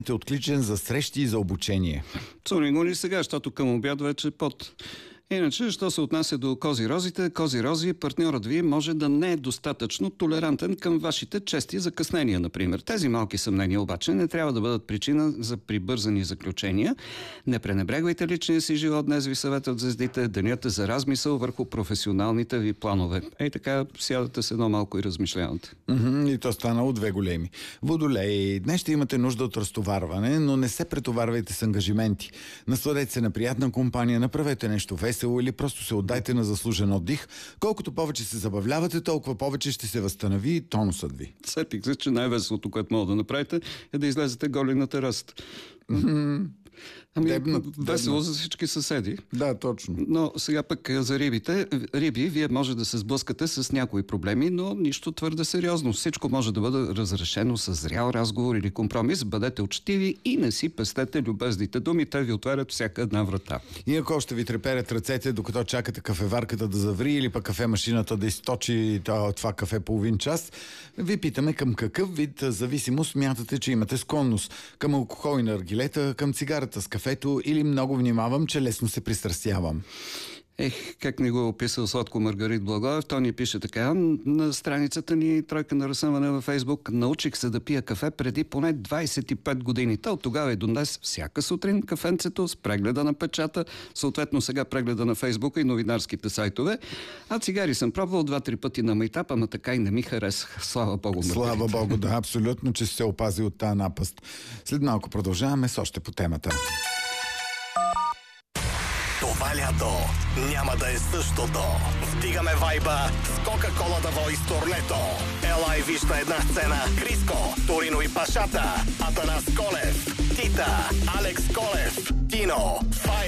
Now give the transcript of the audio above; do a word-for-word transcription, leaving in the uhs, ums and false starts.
е откличен за срещи и за обучение. Цуни го ли сега, защото към обяд вече под... Иначе, що се отнася до Кози Розите, Кози Рози, партньорът ви може да не е достатъчно толерантен към вашите чести закъснения, например. Тези малки съмнения обаче не трябва да бъдат причина за прибързани заключения. Не пренебрегвайте личния си живот, днес ви съветът звездите, денят е за размисъл върху професионалните ви планове. Ей така, сядате с едно малко и размишлявате. Mm-hmm, и то станало две големи. Водолей, днес ще имате нужда от разтоварване, но не се претоварвайте с ангажименти. Насладете се на приятна компания, направете нещо весело или просто се отдайте на заслужен отдих. Колкото повече се забавлявате, толкова повече ще се възстанови тонусът ви. Сетих се, че най-веселото, което мога да направите, е да излезете голи на терасата. Mm-hmm. Ами, дебна, весело дебна. за всички съседи. Да, точно. Но сега пък за рибите. Риби, вие може да се сблъскате с някои проблеми, но нищо твърде сериозно. Всичко може да бъде разрешено с зрял разговор или компромис. Бъдете учтиви и не си пестете любезните думи. Те ви отварят всяка една врата. И ако още ви треперят ръцете, докато чакате кафеварката да заври или пък кафемашината да източи това кафе половин час, ви питаме към какъв вид зависимост смятате, че имате склонност. Към алкохол и наргилета, към цигарата с кафето или много внимавам, че лесно се пристрастявам. Ех, как ни го е описал Сладко Маргарит Благоев, той ни пише така на страницата ни Тройка на разсъмване във Фейсбук. Научих се да пия кафе преди поне двайсет и пет години. Та от тогава и до днес всяка сутрин кафенцето с прегледа на печата, съответно сега прегледа на Фейсбука и новинарските сайтове. А цигари съм пробвал два-три пъти на майтап, ама така и не ми харесах. Слава Богу, Маргарита. Слава Богу, да, абсолютно, че се опази от тази напаст. След малко продължаваме с още по темата. Това лято няма да е същото. Вдигаме вайба с Кока-Кола да вой с турнето. Ела и виж на една сцена Криско, Торино и Пашата, Атанас Колев, Тита, Алекс Колев, Тино, Фай